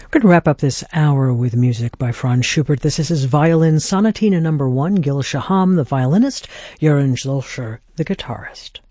We're going to wrap up this hour with music by Franz Schubert. This is his Violin Sonatina No. 1, Gil Shaham, the violinist, Jeroen Zülscher, the guitarist.